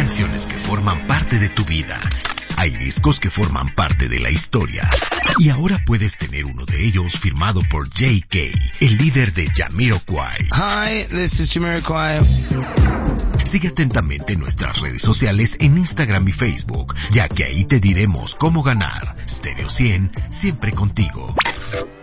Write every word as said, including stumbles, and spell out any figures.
canciones que forman parte de tu vida. Hay discos que forman parte de la historia. Y ahora puedes tener uno de ellos firmado por J K, el líder de Jamiroquai. Hi, this is Jamiroquai. Sigue atentamente nuestras redes sociales en Instagram y Facebook, ya que ahí te diremos cómo ganar. Stereo cien, siempre contigo.